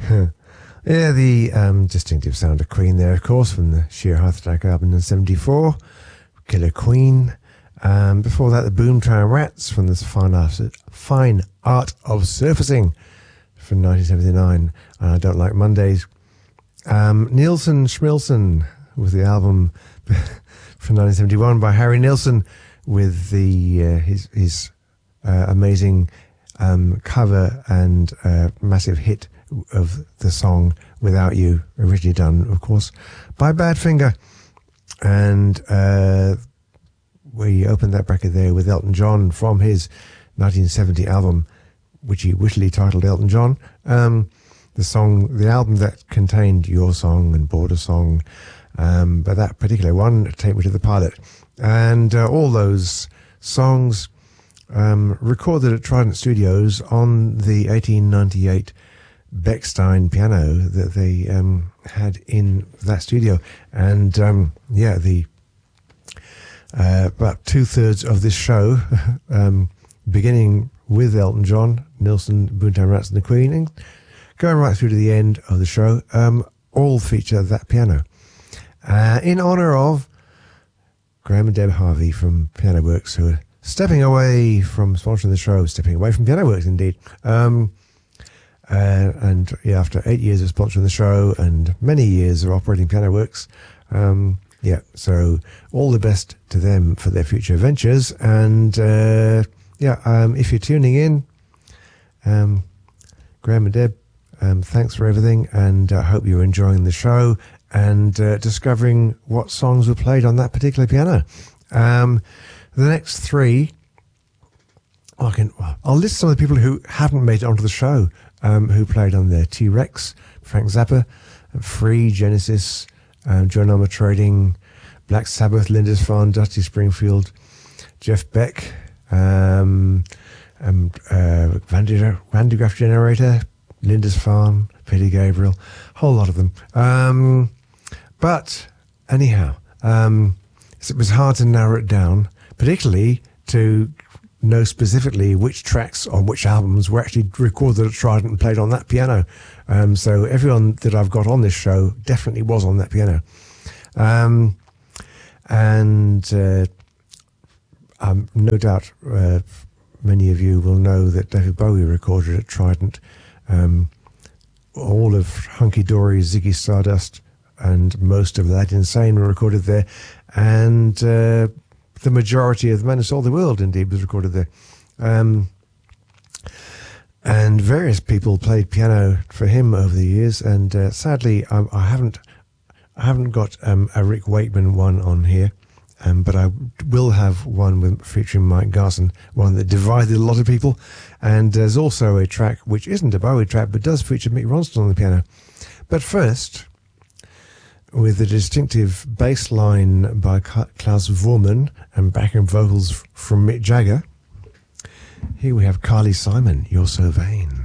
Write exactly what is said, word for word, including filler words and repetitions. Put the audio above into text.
Yeah, the um, distinctive sound of Queen there, of course, from the Sheer Heart Attack album in seventy-four, Killer Queen. Um, before that, the Boomtown Rats from the Fine Art, Fine Art of Surfacing from nineteen seventy-nine. And I Don't Like Mondays. Um, Nielsen Schmilson with the album from nineteen seventy-one by Harry Nilsson with the uh, his his uh, amazing um, cover and uh, massive hit of the song Without You, originally done, of course, by Badfinger. And uh, we opened that bracket there with Elton John from his nineteen seventy album, which he wittily titled Elton John. Um, the song, the album that contained Your Song and Border Song, um, but that particular one, Take Me to the Pilot. And uh, all those songs um, recorded at Trident Studios on the eighteen ninety-eight Bechstein piano that they um, had in that studio. And um, yeah, the uh, about two-thirds of this show, um, beginning with Elton John, Nilsson, Boomtown Rats and the Queen, and going right through to the end of the show, um, all feature that piano. Uh, in honour of Graham and Deb Harvey from Piano Works, who are stepping away from sponsoring the show, stepping away from Piano Works, indeed. Um, Uh, and yeah, after eight years of sponsoring the show and many years of operating Piano Works, um, yeah, so all the best to them for their future ventures. And uh, yeah, um, if you're tuning in, um, Graham and Deb, um, thanks for everything, and I uh, hope you're enjoying the show and uh, discovering what songs were played on that particular piano. Um, the next three, I can, I'll list some of the people who haven't made it onto the show. Um, who played on there: T-Rex, Frank Zappa, Free, Genesis, um, John Armour-Trading, Black Sabbath, Lindisfarne, Dusty Springfield, Jeff Beck, um, um, uh, Van de, Van de Graaff Generator, Lindisfarne, Peter Gabriel, a whole lot of them. Um, but anyhow, um, it was hard to narrow it down, particularly to know specifically which tracks on which albums were actually recorded at Trident and played on that piano. Um, so everyone that I've got on this show definitely was on that piano. Um, and uh, um, no doubt uh, many of you will know that David Bowie recorded at Trident um, all of Hunky Dory, Ziggy Stardust, and most of That Insane were recorded there. And uh, the majority of The Man Who Sold the World, indeed, was recorded there. Um, and various people played piano for him over the years. And uh, sadly, I, I haven't I haven't got um, a Rick Wakeman one on here, um, but I will have one with, featuring Mike Garson, one that divided a lot of people. And there's also a track which isn't a Bowie track, but does feature Mick Ronson on the piano. But first, with the distinctive bass line by Klaus Voormann and backing vocals from Mick Jagger, here we have Carly Simon, You're So Vain.